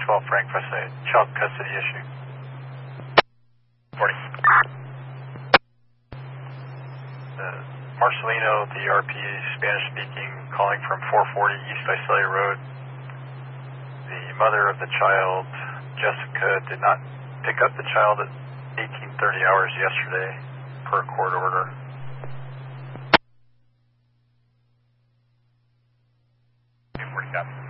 12 Frank for a child custody issue. 40. Marcelino, the RP, Spanish speaking, calling from 440 East Visalia Road. The mother of the child, Jessica, did not pick up the child at 1830 hours yesterday per court order. Copy.